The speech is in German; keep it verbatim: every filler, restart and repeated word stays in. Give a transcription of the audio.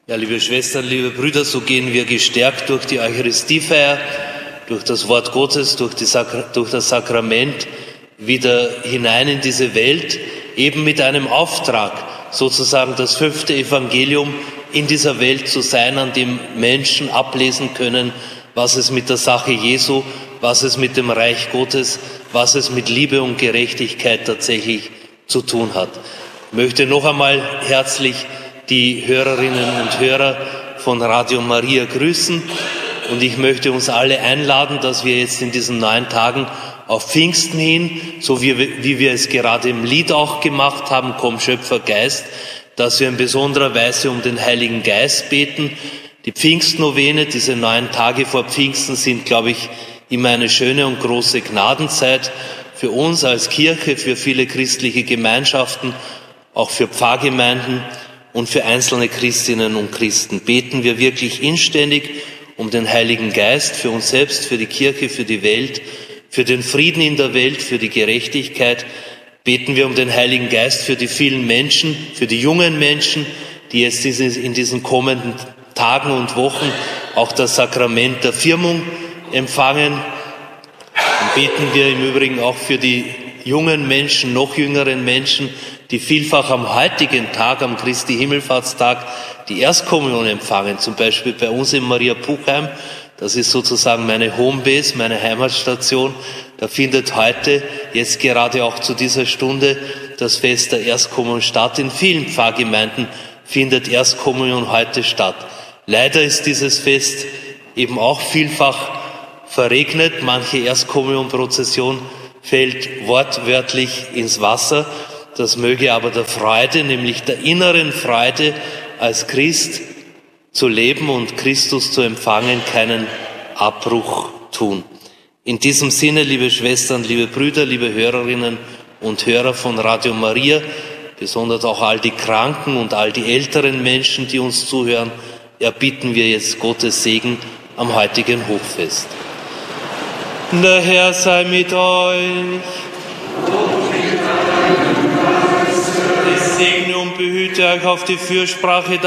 Ja, liebe Schwestern, liebe Brüder, so gehen wir gestärkt durch die Eucharistiefeier, durch das Wort Gottes, durch, die Sakra- durch das Sakrament wieder hinein in diese Welt, eben mit einem Auftrag, sozusagen das fünfte Evangelium in dieser Welt zu sein, an dem Menschen ablesen können, was es mit der Sache Jesu, was es mit dem Reich Gottes, was es mit Liebe und Gerechtigkeit tatsächlich zu tun hat. Ich möchte noch einmal herzlich die Hörerinnen und Hörer von Radio Maria grüßen und ich möchte uns alle einladen, dass wir jetzt in diesen neun Tagen auf Pfingsten hin, so wie, wie wir es gerade im Lied auch gemacht haben, Komm Schöpfer Geist, dass wir in besonderer Weise um den Heiligen Geist beten. Die Pfingstnovene, diese neun Tage vor Pfingsten sind, glaube ich, immer eine schöne und große Gnadenzeit für uns als Kirche, für viele christliche Gemeinschaften, auch für Pfarrgemeinden und für einzelne Christinnen und Christen. Beten wir wirklich inständig um den Heiligen Geist für uns selbst, für die Kirche, für die Welt, für den Frieden in der Welt, für die Gerechtigkeit. Beten wir um den Heiligen Geist für die vielen Menschen, für die jungen Menschen, die jetzt in diesen kommenden Tagen und Wochen auch das Sakrament der Firmung empfangen. Und beten wir im Übrigen auch für die jungen Menschen, noch jüngeren Menschen, die vielfach am heutigen Tag, am Christi Himmelfahrtstag, die Erstkommunion empfangen. Zum Beispiel bei uns in Maria Puchheim. Das ist sozusagen meine Homebase, meine Heimatstation. Da findet heute, jetzt gerade auch zu dieser Stunde, das Fest der Erstkommunion statt. In vielen Pfarrgemeinden findet Erstkommunion heute statt. Leider ist dieses Fest eben auch vielfach verregnet. Manche Erstkommunionprozession fällt wortwörtlich ins Wasser. Das möge aber der Freude, nämlich der inneren Freude als Christ zu leben und Christus zu empfangen, keinen Abbruch tun. In diesem Sinne, liebe Schwestern, liebe Brüder, liebe Hörerinnen und Hörer von Radio Maria, besonders auch all die Kranken und all die älteren Menschen, die uns zuhören, erbitten wir jetzt Gottes Segen am heutigen Hochfest. Der Herr sei mit euch. Es segne und behüte euch auf die Fürsprache